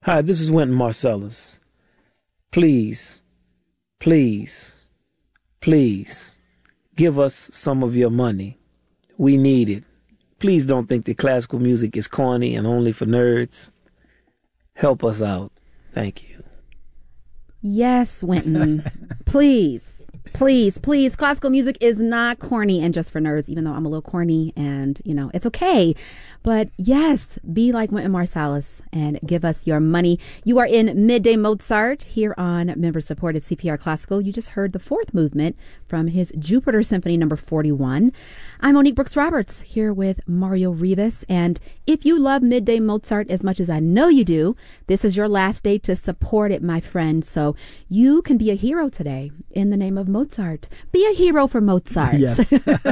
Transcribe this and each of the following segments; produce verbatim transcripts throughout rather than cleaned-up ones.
Hi, this is Wynton Marsalis. Please, please, please give us some of your money. We need it. Please don't think that classical music is corny and only for nerds. Help us out. Thank you. Yes, Wynton. Please. Please, please. Classical music is not corny and just for nerds, even though I'm a little corny and, you know, it's okay. But yes, be like Wynton Marsalis and give us your money. You are in Midday Mozart here on member-supported C P R Classical. You just heard the fourth movement from his Jupiter Symphony number forty-one. I'm Monique Brooks-Roberts here with Mario Rivas. And if you love Midday Mozart as much as I know you do, this is your last day to support it, my friend. So you can be a hero today in the name of Mozart. Be a hero for Mozart. Yes.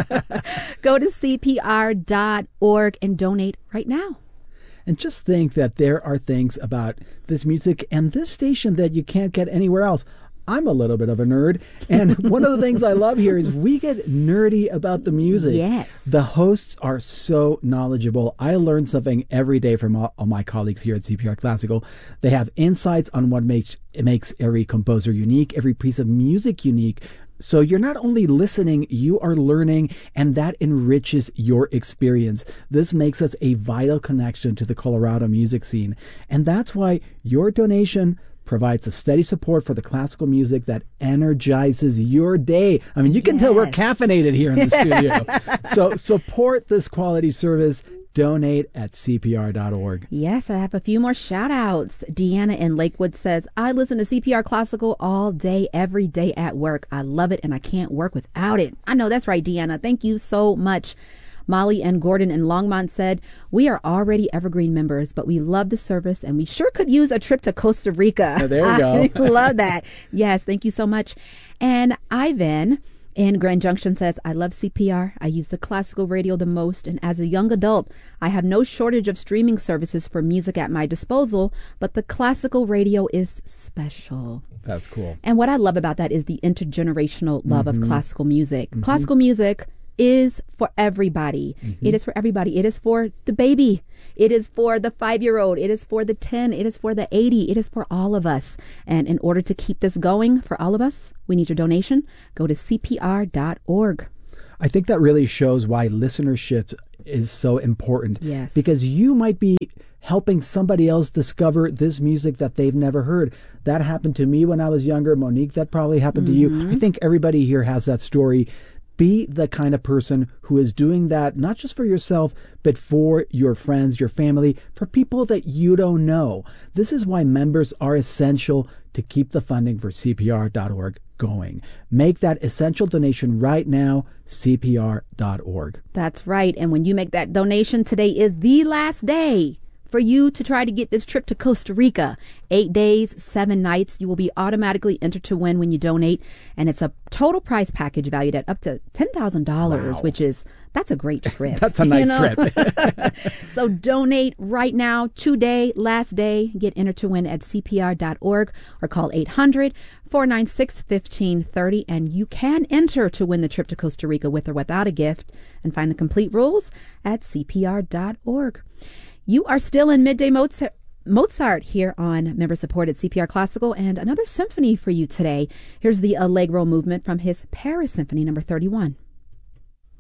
Go to C P R dot org and donate right now. And just think that there are things about this music and this station that you can't get anywhere else. I'm a little bit of a nerd, and one of the things I love here is we get nerdy about the music. Yes. The hosts are so knowledgeable. I learn something every day from all, all my colleagues here at C P R Classical. They have insights on what makes it makes every composer unique, every piece of music unique. So you're not only listening, you are learning, and that enriches your experience. This makes us a vital connection to the Colorado music scene. And that's why your donation provides a steady support for the classical music that energizes your day. I mean, you can Yes. tell we're caffeinated here in the studio. So support this quality service. Donate at C P R dot org. Yes, I have a few more shout outs. Deanna in Lakewood says, I listen to C P R Classical all day, every day at work. I love it and I can't work without it. I know that's right, Deanna. Thank you so much. Molly and Gordon in Longmont said, we are already Evergreen members, but we love the service and we sure could use a trip to Costa Rica. Oh, there you go. I love that. Yes, thank you so much. And Ivan in Grand Junction says, I love C P R. I use the classical radio the most, and as a young adult, I have no shortage of streaming services for music at my disposal, but the classical radio is special. That's cool. And what I love about that is the intergenerational love Mm-hmm. of classical music. Mm-hmm. Classical music is for everybody. Mm-hmm. It is for everybody. It is for the baby. It is for the five-year-old. It is for the ten. It is for the eighty. It is for all of us. And in order to keep this going for all of us, we need your donation. Go to C P R dot org. I think that really shows why listenership is so important. Yes. Because you might be helping somebody else discover this music that they've never heard. That happened to me when I was younger. Monique, that probably happened Mm-hmm. to you. I think everybody here has that story. Be the kind of person who is doing that, not just for yourself, but for your friends, your family, for people that you don't know. This is why members are essential to keep the funding for C P R dot org going. Make that essential donation right now, C P R dot org. That's right. And when you make that donation, today is the last day for you to try to get this trip to Costa Rica. Eight days, seven nights. You will be automatically entered to win when you donate. And it's a total prize package valued at up to ten thousand dollars, Wow. which is, that's a great trip. That's a nice you know? trip. So donate right now, today, last day. Get entered to win at C P R dot org or call eight hundred, four nine six, one five three zero. And you can enter to win the trip to Costa Rica with or without a gift. And find the complete rules at C P R dot org. You are still in Midday Mozart, Mozart here on member-supported C P R Classical, and another symphony for you today. Here's the Allegro movement from his Paris Symphony number thirty-one.